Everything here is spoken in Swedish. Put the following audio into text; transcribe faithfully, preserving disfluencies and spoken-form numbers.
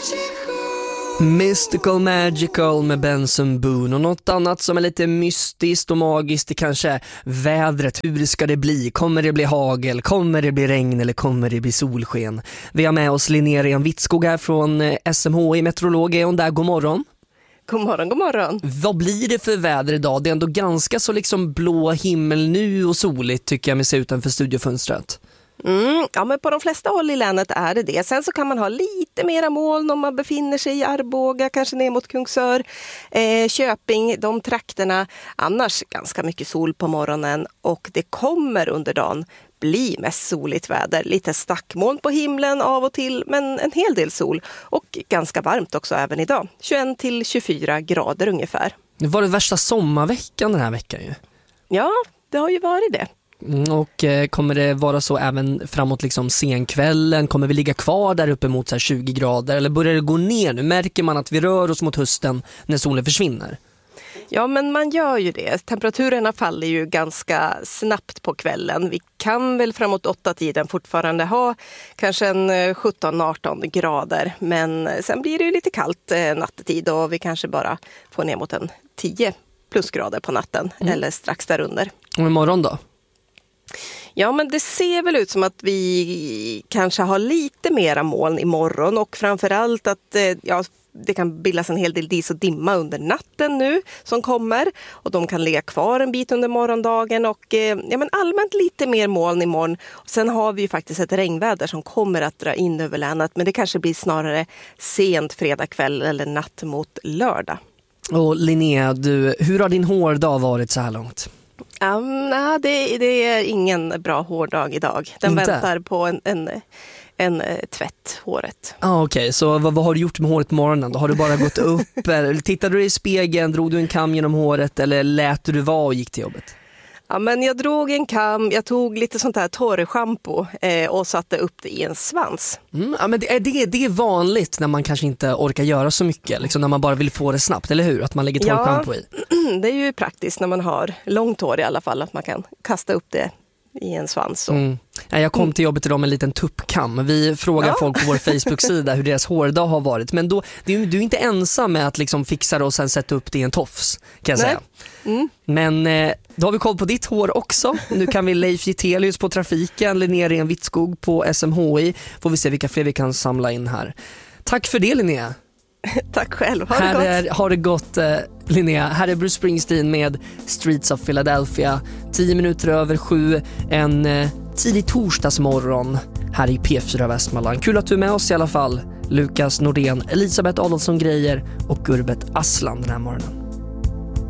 Mystical Magical med Benson Boone. Och något annat som är lite mystiskt och magiskt, det kanske är vädret. Hur ska det bli? Kommer det bli hagel? Kommer det bli regn? Eller kommer det bli solsken? Vi har med oss Linnea Wittskog här från S M H I Meteorolog. Är hon där? God morgon. God morgon, god morgon. Vad blir det för väder idag? Det är ändå ganska så liksom blå himmel nu och soligt, tycker jag mig se utanför studiofönstret. Mm, ja, men på de flesta håll i länet är det det. Sen så kan man ha lite mera moln om man befinner sig i Arboga, kanske ner mot Kungsör, eh, Köping, de trakterna. Annars ganska mycket sol på morgonen, och det kommer under dagen bli mest soligt väder. Lite stackmoln på himlen av och till, men en hel del sol. Och ganska varmt också även idag. tjugoett till tjugofyra grader ungefär. Det var det värsta sommarveckan den här veckan ju. Ja, det har ju varit det. Mm, och eh, kommer det vara så även framåt liksom senkvällen? Kommer vi ligga kvar där uppe mot så här tjugo grader? Eller börjar det gå ner nu? Märker man att vi rör oss mot hösten när solen försvinner? Ja, men man gör ju det. Temperaturerna faller ju ganska snabbt på kvällen. Vi kan väl framåt åtta tiden fortfarande ha kanske en sjutton arton grader. Men sen blir det ju lite kallt eh, nattetid, och vi kanske bara får ner mot en tio plusgrader på natten. Mm. Eller strax därunder. Och imorgon då? Ja, men det ser väl ut som att vi kanske har lite mera moln imorgon, och framförallt att eh, ja, det kan bildas en hel del dis och dimma under natten nu som kommer, och de kan ligga kvar en bit under morgondagen, och eh, ja, men allmänt lite mer moln imorgon. Och sen har vi ju faktiskt ett regnväder som kommer att dra in över länet, men det kanske blir snarare sent fredag kväll eller natt mot lördag. Och Linnea, du, hur har din hårdag varit så här långt? Um, nej, det, det är ingen bra hårdag idag. Den Inte? väntar på en, en, en, en tvätt, håret. Ah, Okej, okay. Så vad, vad har du gjort med håret på morgonen då? Har du bara gått upp? Eller tittade du i spegeln? Drog du en kam genom håret? Eller lät du vara och gick till jobbet? Ja, men jag drog en kam, jag tog lite sånt här torrschampo eh, och satte upp det i en svans. Mm, ja, men det, är, det, det är vanligt när man kanske inte orkar göra så mycket, liksom när man bara vill få det snabbt, eller hur? Att man lägger torrschampo i. Ja, det är ju praktiskt när man har långt hår i alla fall, att man kan kasta upp det i en svans. Mm. Ja, jag kom till jobbet idag med en liten tuppkam. Vi frågar ja. folk på vår Facebook-sida hur deras hårdag har varit. Men då, du, du är inte ensam med att liksom fixa det och sen sätta upp det i en tofs, kan jag Nej. säga. Mm. Men eh, då har vi koll på ditt hår också. Nu kan vi Leif Gitelius på trafiken, Linnea Wittskog på S M H I. Får vi se vilka fler vi kan samla in här. Tack för det, Linnea. Tack själv, har här det är, gott. har det gått, eh, Linnea. Här är Bruce Springsteen med Streets of Philadelphia. Tio minuter över sju, en eh, tidig torsdagsmorgon här i P fyra Västmanland. Kul att du är med oss i alla fall. Lukas Nordén, Elisabeth Adolfsson Grejer och Gurbet Aslan den här morgonen.